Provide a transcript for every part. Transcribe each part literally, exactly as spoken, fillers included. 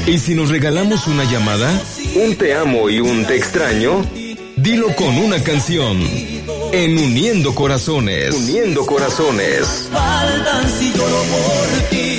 ¿Y si nos regalamos una llamada? ¿Un te amo y un te extraño? Dilo con una canción. En Uniendo Corazones. Uniendo Corazones. Faltan si lloro por ti.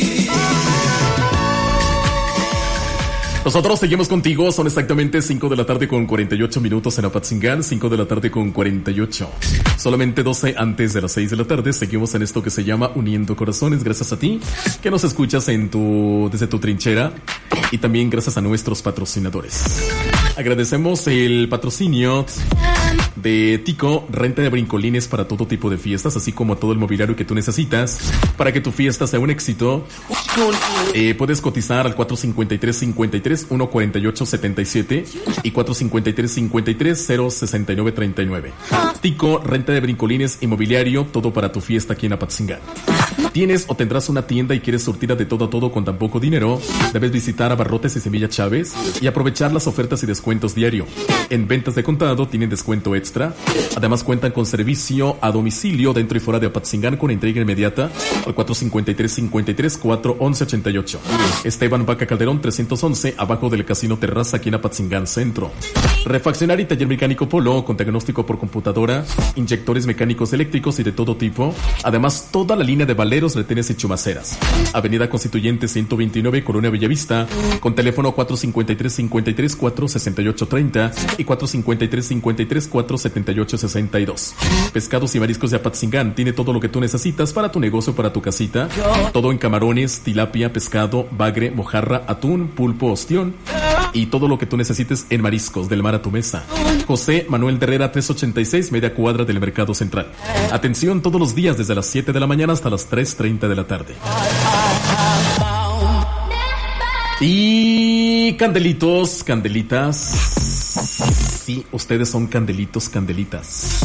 Nosotros seguimos contigo, son exactamente cinco de la tarde con cuarenta y ocho minutos en Apatzingán, cinco de la tarde con cuarenta y ocho. Solamente doce antes de las seis de la tarde, seguimos en esto que se llama Uniendo Corazones, gracias a ti, que nos escuchas en tu, desde tu trinchera, y también gracias a nuestros patrocinadores. Agradecemos el patrocinio de Tico, renta de brincolines para todo tipo de fiestas, así como todo el mobiliario que tú necesitas para que tu fiesta sea un éxito. Eh, puedes cotizar al cuatro cinco tres, cinco tres, uno cuatro ocho, siete siete y cuatro cinco tres, cinco tres, cero seis nueve tres nueve. Tico, renta de brincolines y mobiliario, todo para tu fiesta aquí en Apatzingán. ¿Tienes o tendrás una tienda y quieres surtir de todo a todo con tan poco dinero? Debes visitar Abarrotes y Semilla Chávez y aprovechar las ofertas y descuentos diario. En ventas de contado tienen descuento extra. Además cuentan con servicio a domicilio dentro y fuera de Apatzingán con entrega inmediata al cuatro cinco tres, cinco tres, cuatro once ochenta y ocho. Esteban Vaca Calderón trescientos once, abajo del Casino Terraza aquí en Apatzingán Centro. Refaccionaria y taller mecánico Polo con diagnóstico por computadora, inyectores mecánicos eléctricos y de todo tipo. Además toda la línea de valeros, retenes y chumaceras. Avenida Constituyente ciento veintinueve, Colonia Bellavista, con teléfono cuatro cinco tres, cinco tres, cuatro seis ocho tres cero y cuatro cinco tres, cinco tres, cuatro siete ocho seis dos. Pescados y mariscos de Apatzingán tiene todo lo que tú necesitas para tu negocio, para tu casita. Todo en camarones, tilapia, pescado, bagre, mojarra, atún, pulpo, ostión y todo lo que tú necesites en mariscos, del mar a tu mesa. José Manuel de Herrera trescientos ochenta y seis, media cuadra del Mercado Central. Atención todos los días desde las siete de la mañana hasta las tres treinta de la tarde. Y candelitos, candelitas. Sí, ustedes son candelitos, candelitas.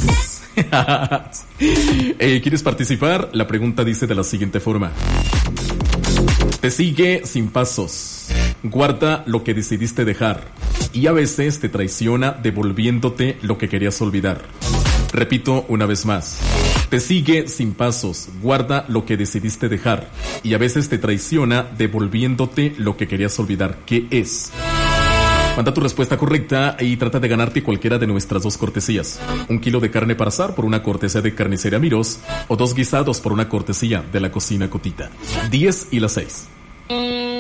eh, ¿Quieres participar? La pregunta dice de la siguiente forma. Te sigue sin pasos, guarda lo que decidiste dejar y a veces te traiciona devolviéndote lo que querías olvidar. Repito una vez más. Te sigue sin pasos, guarda lo que decidiste dejar y a veces te traiciona devolviéndote lo que querías olvidar. ¿Qué es? Manda tu respuesta correcta y trata de ganarte cualquiera de nuestras dos cortesías. Un kilo de carne para asar por una cortesía de Carnicería Miros o dos guisados por una cortesía de la Cocina Cotita. diez y las seis.